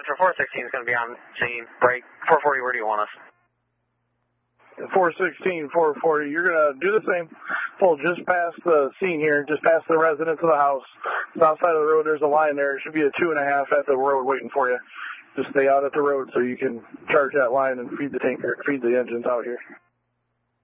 Central 416 is going to be on scene. Break. 440, where do you want us? 416, 440, you're going to do the same. Pull just past the scene here, just past the residence of the house. South side of the road, there's a line there. It should be a 2.5 at the road waiting for you. Just stay out at the road so you can charge that line and feed the tanker, feed the engines out here.